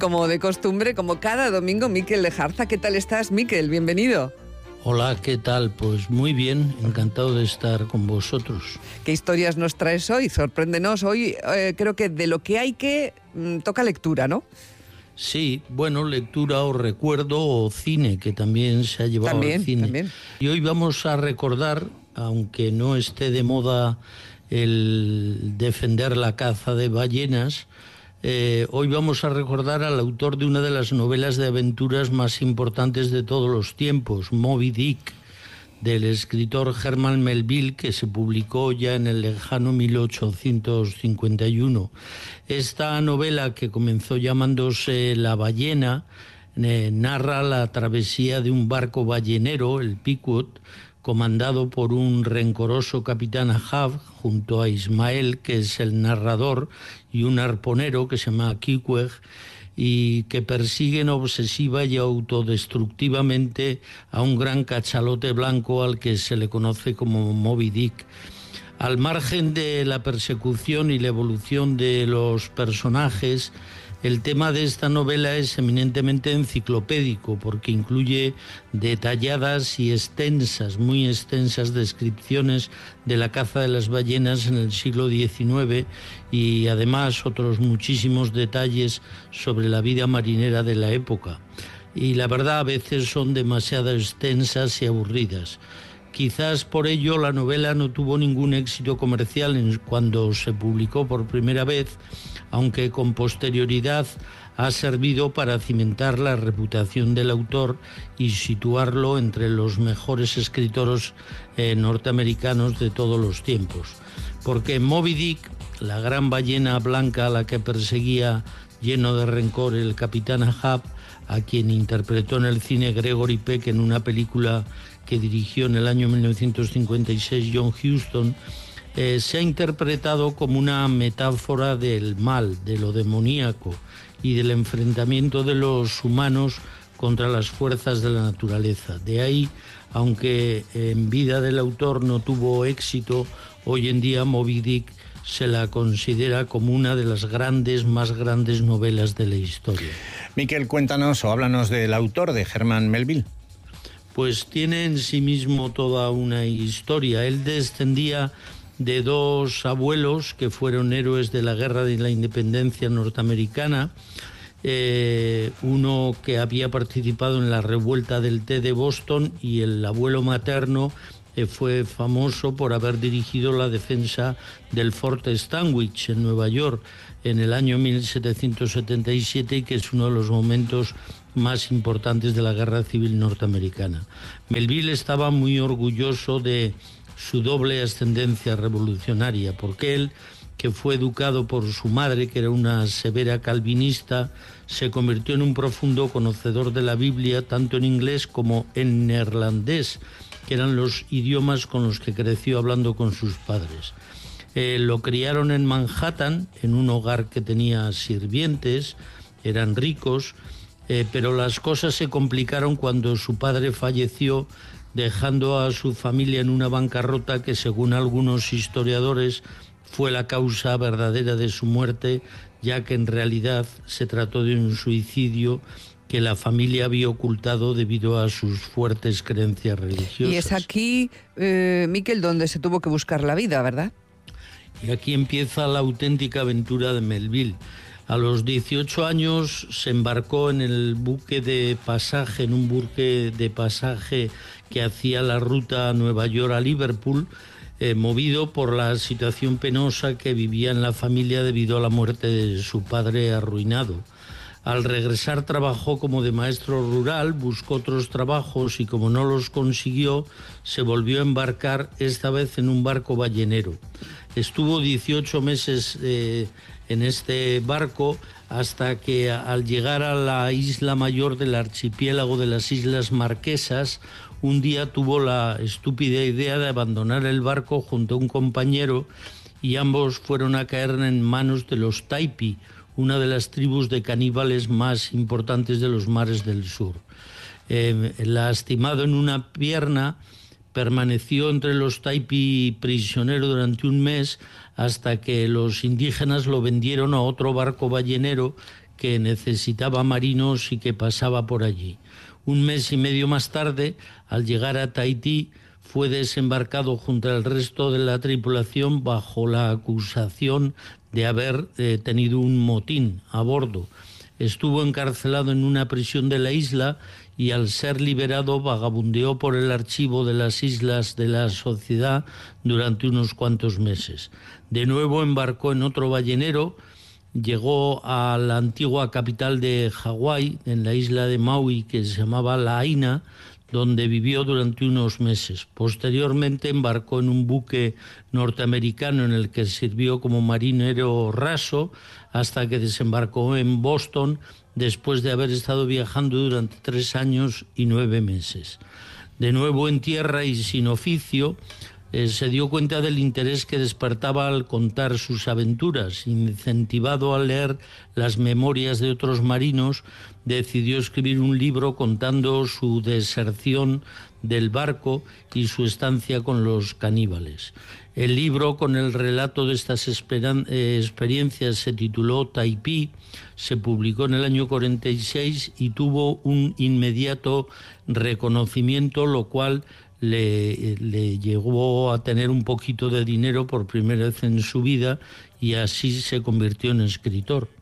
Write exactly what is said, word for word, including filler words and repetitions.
Como de costumbre, como cada domingo, Miquel Lejarza. ¿Qué tal estás, Miquel? Bienvenido. Hola, ¿qué tal? Pues muy bien, encantado de estar con vosotros. ¿Qué historias nos traes hoy? Sorpréndenos. Hoy eh, creo que de lo que hay que mmm, toca lectura, ¿no? Sí, bueno, lectura o recuerdo o cine, que también se ha llevado también, al cine. También. Y hoy vamos a recordar, aunque no esté de moda el defender la caza de ballenas, eh, hoy vamos a recordar al autor de una de las novelas de aventuras más importantes de todos los tiempos, Moby Dick, del escritor Herman Melville, que se publicó ya en el lejano mil ochocientos cincuenta y uno. Esta novela, que comenzó llamándose La ballena, eh, narra la travesía de un barco ballenero, el Pequod, comandado por un rencoroso capitán Ahab, junto a Ismael, que es el narrador, y un arponero que se llama Queequeg, y que persiguen obsesiva y autodestructivamente a un gran cachalote blanco al que se le conoce como Moby Dick. Al margen de la persecución y la evolución de los personajes, el tema de esta novela es eminentemente enciclopédico porque incluye detalladas y extensas, muy extensas descripciones de la caza de las ballenas en el siglo diecinueve y además otros muchísimos detalles sobre la vida marinera de la época. Y la verdad, a veces son demasiado extensas y aburridas. Quizás por ello la novela no tuvo ningún éxito comercial cuando se publicó por primera vez, aunque con posterioridad ha servido para cimentar la reputación del autor y situarlo entre los mejores escritores eh, norteamericanos de todos los tiempos. Porque Moby Dick, la gran ballena blanca a la que perseguía lleno de rencor el capitán Ahab, a quien interpretó en el cine Gregory Peck en una película que dirigió en el año mil novecientos cincuenta y seis John Huston, eh, se ha interpretado como una metáfora del mal, de lo demoníaco y del enfrentamiento de los humanos contra las fuerzas de la naturaleza. De ahí, aunque en vida del autor no tuvo éxito, hoy en día Moby Dick se la considera como una de las grandes, más grandes novelas de la historia. Miquel, cuéntanos o háblanos del autor, de Herman Melville. Pues tiene en sí mismo toda una historia. Él descendía de dos abuelos que fueron héroes de la Guerra de la Independencia norteamericana, eh, uno que había participado en la revuelta del té de Boston y el abuelo materno eh, fue famoso por haber dirigido la defensa del Fort Stanwix en Nueva York en el año mil setecientos setenta y siete, y que es uno de los momentos más importantes de la Guerra Civil norteamericana. Melville estaba muy orgulloso de su doble ascendencia revolucionaria, porque él, que fue educado por su madre, que era una severa calvinista, se convirtió en un profundo conocedor de la Biblia, tanto en inglés como en neerlandés, que eran los idiomas con los que creció hablando con sus padres. Eh, lo criaron en Manhattan, en un hogar que tenía sirvientes, eran ricos, eh, pero las cosas se complicaron cuando su padre falleció, dejando a su familia en una bancarrota que, según algunos historiadores, fue la causa verdadera de su muerte, ya que en realidad se trató de un suicidio que la familia había ocultado debido a sus fuertes creencias religiosas. Y es aquí, eh, Miquel, donde se tuvo que buscar la vida, ¿verdad? Y aquí empieza la auténtica aventura de Melville. A los dieciocho años se embarcó en el buque de pasaje, en un buque de pasaje que hacía la ruta a Nueva York a Liverpool, eh, movido por la situación penosa que vivía en la familia debido a la muerte de su padre arruinado. Al regresar trabajó como de maestro rural, buscó otros trabajos y como no los consiguió, se volvió a embarcar, esta vez en un barco ballenero. Estuvo dieciocho meses eh, en este barco hasta que al llegar a la isla mayor del archipiélago de las Islas Marquesas, un día tuvo la estúpida idea de abandonar el barco junto a un compañero y ambos fueron a caer en manos de los Taipi, una de las tribus de caníbales más importantes de los mares del sur. Eh, lastimado en una pierna, permaneció entre los Taipi prisionero durante un mes hasta que los indígenas lo vendieron a otro barco ballenero que necesitaba marinos y que pasaba por allí. Un mes y medio más tarde, al llegar a Tahití, fue desembarcado junto al resto de la tripulación bajo la acusación de haber eh, tenido un motín a bordo. Estuvo encarcelado en una prisión de la isla y al ser liberado vagabundeó por el archivo de las islas de la sociedad durante unos cuantos meses. De nuevo embarcó en otro ballenero, llegó a la antigua capital de Hawái, en la isla de Maui, que se llamaba Lahaina, donde vivió durante unos meses. Posteriormente embarcó en un buque norteamericano en el que sirvió como marinero raso hasta que desembarcó en Boston después de haber estado viajando durante tres años y nueve meses. De nuevo en tierra y sin oficio, eh, se dio cuenta del interés que despertaba al contar sus aventuras. Incentivado a leer las memorias de otros marinos, decidió escribir un libro contando su deserción del barco y su estancia con los caníbales. El libro, con el relato de estas esperan- eh, experiencias, se tituló Taipí, se publicó en el año cuarenta y seis y tuvo un inmediato reconocimiento, lo cual le, le llevó a tener un poquito de dinero por primera vez en su vida y así se convirtió en escritor.